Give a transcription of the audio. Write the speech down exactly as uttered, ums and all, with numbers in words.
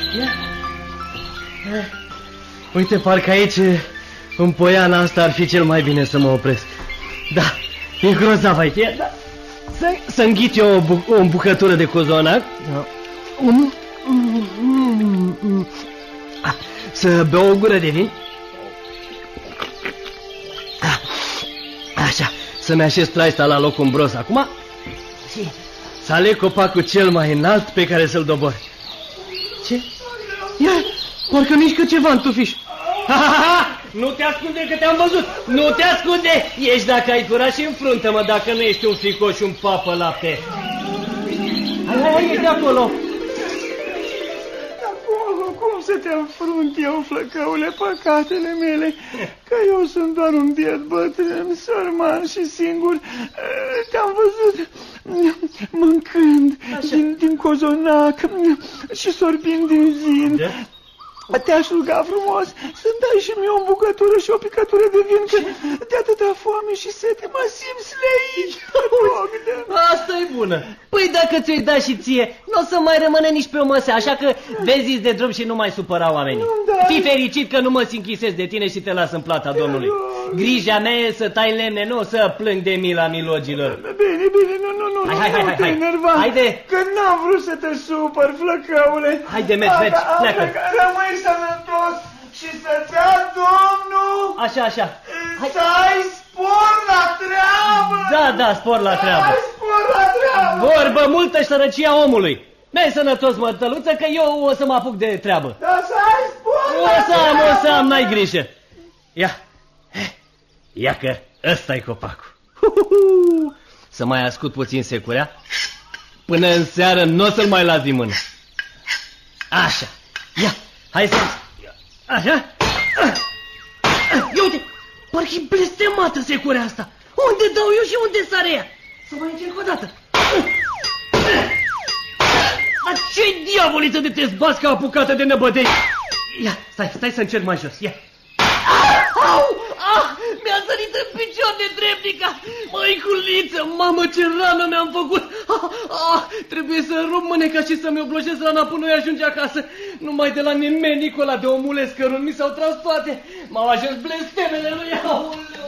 Ia. Uite, parcă aici, în poiana asta, ar fi cel mai bine să mă opresc. Da, e grozav aici. Da. Să, să înghit eu o, bu o bucătură de cozonac. Da. Um, um, um, um. Să beau o gură de vin. Da. Așa, să-mi așez traista la loc umbros acum. Și să aleg copacul cel mai înalt pe care să-l dobor. Ce? Ia, parcă mișcă ceva în tufiș. Ha, ha, ha! Nu te ascunde că te-am văzut! Nu te ascunde! Ești dacă ai curaj și înfruntă-mă dacă nu ești un fricoș și un papă lapte. Hai, hai, hai, ești de acolo! Cum să te înfrunt eu, flăcăule, păcatele mele? Că eu sunt doar un biet bătrân, sărman și singur. Te-am văzut mâncând din, din cozonac și sorbind din vin. De? Te-aș ruga frumos să-mi dai și mie o bucătură și o picătură de vin, că de atâta foame și sete mă simt sleit. Asta-i bună. Păi dacă ți-o-i da și ție, nu o să mai rămâne nici pe o măsea, așa că vezi de drum și nu mai supăra oamenii. Fii fericit că nu mă sinchisez de tine și te las în plata Domnului. Grija mea e să tai lemne, nu să plâng de mila milogilor. Bine, bine, nu, nu, nu, hai, hai, nu hai, te hai. enerva, Haide. că n-am vrut să te supăr, flăcăule. Haide, mergi, mergi, pleacă. Rămâi sănătos și să-ți ia Domnul. Așa, așa. Hai. Să ai spor la treabă. Da, da, spor la treabă. Să ai spor la treabă. Vorbă multă și sărăcia omului. Mergi sănătos, mătăluță, că eu o să mă apuc de treabă. Da, să ai spor o la să am, treabă. o să am, n-ai grijă. Ia, ia că ăsta-i copacul. Să mai ascult puțin securea. Până în seară nu o să-l mai las din mână. Așa, ia, hai să... Așa. Ia uite, parcă-i blestemată securea asta. Unde dau eu și unde sare ea? Să mai încerc o dată. Dar ce-i diavoliță de te zbați ca apucată de năbădei? Ia, stai, stai să încerc mai jos, ia. Au! Ah! Mi-a sărit în picior de dreptica! Măiculiță, mamă, ce rană mi-am făcut! Ah, ah, trebuie să rup mâneca și să-mi obloșesc rana până eu ajunge acasă. Numai de la nemenicul ăla de omule scărun mi s-au tras toate. M-au ajuns blestemele lui, aoleu!